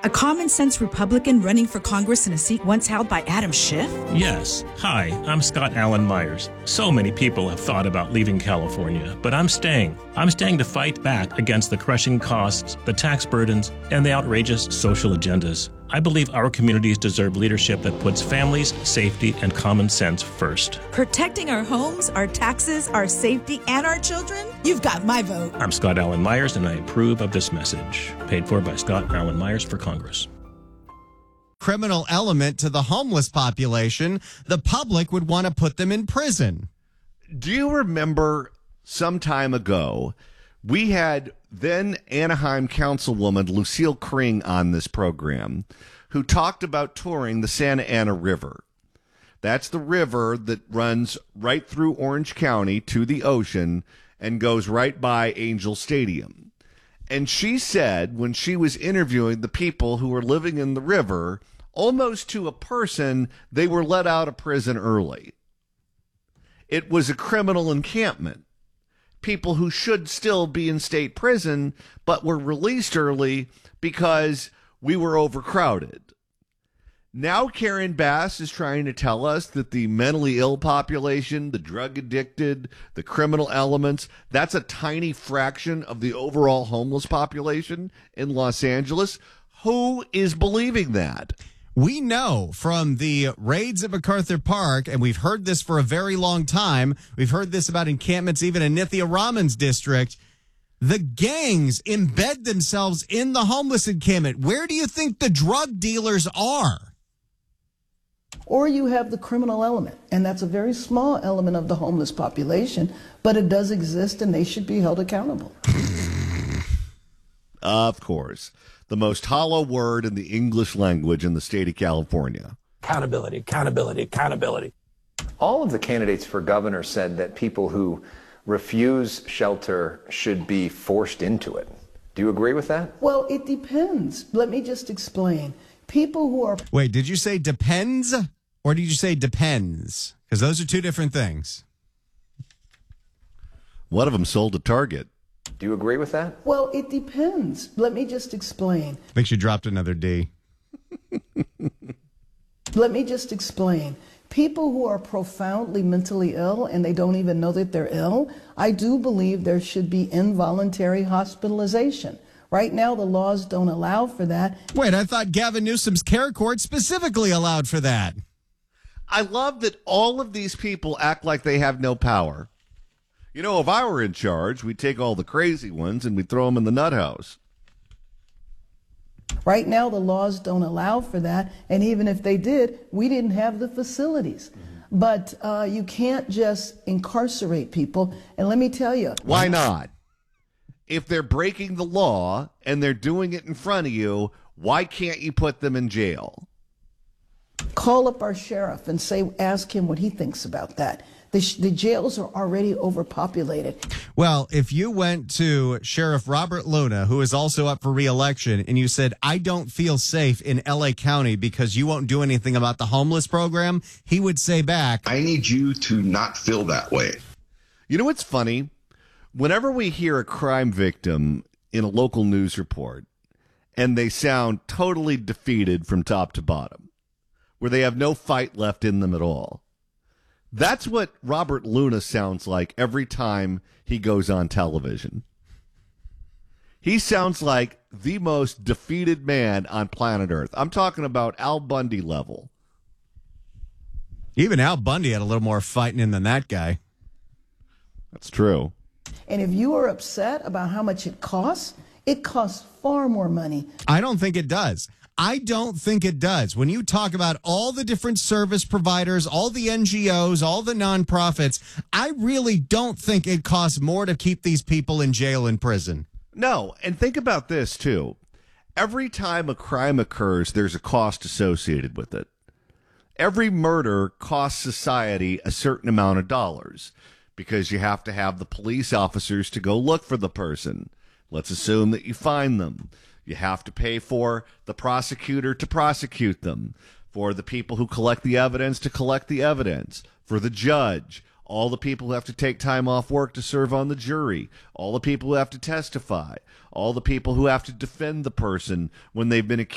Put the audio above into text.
A common sense Republican running for Congress in a seat once held by Adam Schiff? Yes. Hi, I'm Scott Allen Myers. So many people have thought about leaving California, but I'm staying. I'm staying to fight back against the crushing costs, the tax burdens, and the outrageous social agendas. I believe our communities deserve leadership that puts families, safety, and common sense first. Protecting our homes, our taxes, our safety, and our children? You've got my vote. I'm Scott Allen Myers, and I approve of this message. Paid for by Scott Allen Myers for Congress. Criminal element to the homeless population, the public would want to put them in prison. Do you remember some time ago, we had then Anaheim Councilwoman Lucille Kring on this program, who talked about touring the Santa Ana River. That's the river that runs right through Orange County to the ocean and goes right by Angel Stadium. And she said when she was interviewing the people who were living in the river, almost to a person, they were let out of prison early. It was a criminal encampment. People who should still be in state prison, but were released early because we were overcrowded. Now Karen Bass is trying to tell us that the mentally ill population, the drug addicted, the criminal elements, that's a tiny fraction of the overall homeless population in Los Angeles. Who is believing that? We know from the raids at MacArthur Park, and we've heard this for a very long time. We've heard this about encampments even in Nithya Raman's district. The gangs embed themselves in the homeless encampment. Where do you think the drug dealers are? Or you have the criminal element, and that's a very small element of the homeless population, but it does exist and they should be held accountable. Of course. The most hollow word in the English language in the state of California. Accountability, accountability, accountability. All of the candidates for governor said that people who refuse shelter should be forced into it. Do you agree with that? Well, it depends. Let me just explain. People who are... Wait, did you say depends or did you say depends? Because those are two different things. One of them sold to Target. Do you agree with that? Well, it depends. Let me just explain. I think she dropped another D. Let me just explain. People who are profoundly mentally ill and they don't even know that they're ill, I do believe there should be involuntary hospitalization. Right now, the laws don't allow for that. Wait, I thought Gavin Newsom's care court specifically allowed for that. I love that all of these people act like they have no power. You know, if I were in charge, we'd take all the crazy ones and we'd throw them in the nut house. Right now, the laws don't allow for that. And even if they did, we didn't have the facilities. But you can't just incarcerate people. And let me tell you. Why not? If they're breaking the law and they're doing it in front of you, why can't you put them in jail? Call up our sheriff and ask him what he thinks about that. The jails are already overpopulated. Well, if you went to Sheriff Robert Luna, who is also up for re-election, and you said, I don't feel safe in L.A. County because you won't do anything about the homeless program, he would say back, I need you to not feel that way. You know what's funny? Whenever we hear a crime victim in a local news report and they sound totally defeated from top to bottom, where they have no fight left in them at all, that's what Robert Luna sounds like every time he goes on television. He sounds like the most defeated man on planet Earth. I'm talking about Al Bundy level. Even Al Bundy had a little more fighting in than that guy. That's true. And if you are upset about how much it costs far more money. I don't think it does. I don't think it does. When you talk about all the different service providers, all the NGOs, all the nonprofits, I really don't think it costs more to keep these people in jail and prison. No, and think about this, too. Every time a crime occurs, there's a cost associated with it. Every murder costs society a certain amount of dollars because you have to have the police officers to go look for the person. Let's assume that you find them. You have to pay for the prosecutor to prosecute them, for the people who collect the evidence to collect the evidence, for the judge, all the people who have to take time off work to serve on the jury, all the people who have to testify, all the people who have to defend the person when they've been accused